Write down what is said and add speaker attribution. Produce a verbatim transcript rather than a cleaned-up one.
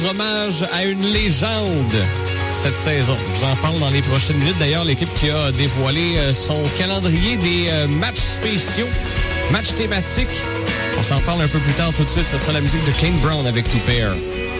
Speaker 1: Hommage à une légende cette saison. Je vous en parle dans les prochaines minutes. D'ailleurs, l'équipe qui a dévoilé son calendrier des matchs spéciaux, matchs thématiques. On s'en parle un peu plus tard tout de suite. Ce sera la musique de Kane Brown avec Two Pair.